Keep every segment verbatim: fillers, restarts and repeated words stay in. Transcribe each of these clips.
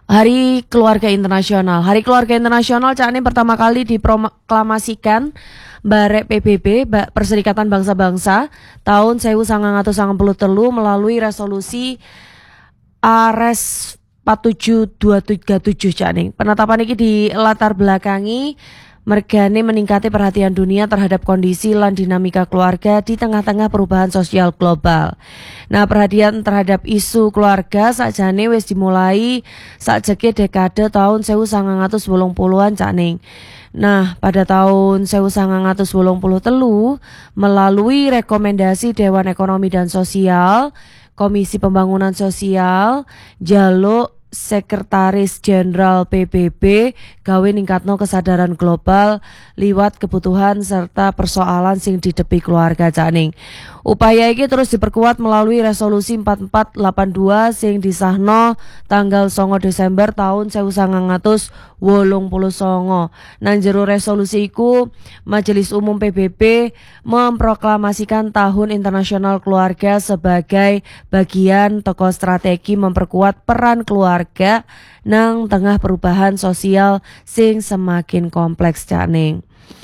Hari Keluarga Internasional. Hari Keluarga Internasional Cak Ning pertama kali diproklamasikan barek P B B, Perserikatan Bangsa-Bangsa, tahun seribu sembilan ratus sembilan puluh tiga melalui resolusi A R E S empat tujuh dua tiga tujuh Cak Ning. Penetapan ini di latar belakangi mergane meningkati perhatian dunia terhadap kondisi lan dinamika keluarga di tengah-tengah perubahan sosial global. Nah, perhatian terhadap isu keluarga sakjane wis dimulai sakjeke dekade tahun seribu sembilan ratus wolung puluhan Cak Ning. Nah, pada tahun seribu sembilan ratus wolung puluh tiga melalui rekomendasi Dewan Ekonomi dan Sosial, Komisi Pembangunan Sosial, jaluk Sekretaris Jenderal P B B gawe ningkatno kesadaran global liwat kebutuhan serta persoalan sing didepi keluarga Cak Ning. Upaya iki terus diperkuat melalui resolusi empat empat delapan dua sing disahno tanggal songo Desember tahun seribu sembilan ratus wolung puluh songo. Nang jero resolusi iku Majelis Umum P B B memproklamasikan Tahun Internasional Keluarga sebagai bagian teko strategi memperkuat peran keluarga nang tengah perubahan sosial sing semakin kompleks Cak Ning.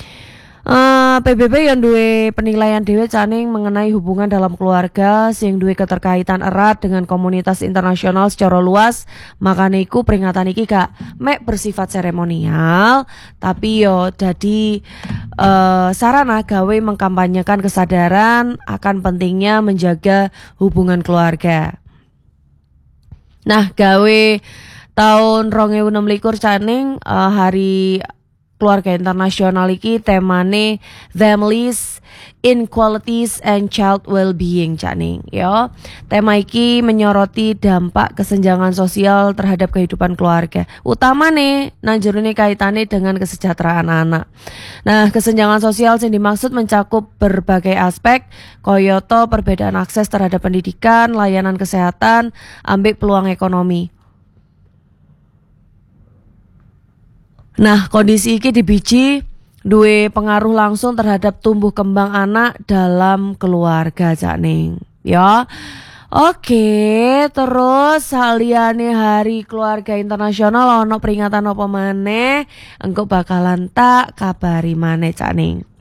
Uh, P B B yang duwe penilaian dhewe Cak Ning mengenai hubungan dalam keluarga sing duwe keterkaitan erat dengan komunitas internasional secara luas. Makane iku peringatan iki gak mek bersifat seremonial, tapi yo dadi uh, sarana gawe mengkampanyekan kesadaran akan pentingnya menjaga hubungan keluarga. Nah, gawe tahun rong ewu enem likur Cak Ning uh, hari Keluarga Internasional iki temane Families, Inequalities and Child Well-being Cak Ning ya. Tema iki menyoroti dampak kesenjangan sosial terhadap kehidupan keluarga, utamane nang jerone kaitane dengan kesejahteraan anak. Nah, kesenjangan sosial sing dimaksud mencakup berbagai aspek kayata perbedaan akses terhadap pendidikan, layanan kesehatan, ambek peluang ekonomi. Nah, kondisi iki dibiji duwe pengaruh langsung terhadap tumbuh kembang anak dalam keluarga Cak Ning. Ya. Oke, terus saliyane Hari Keluarga Internasional ono peringatan apa maneh? Engko bakalan tak kabari maneh Cak Ning.